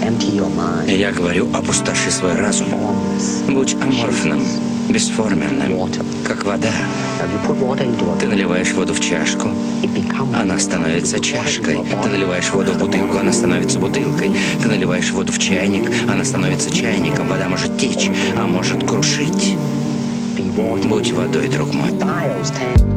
Я говорю, опустоши свой разум. Будь аморфным, бесформенным, как вода. Ты наливаешь воду в чашку, она становится чашкой. Ты наливаешь воду в бутылку, она становится бутылкой. Ты наливаешь воду в чайник, она становится чайником. Вода может течь, а может крушить. Будь водой, друг мой.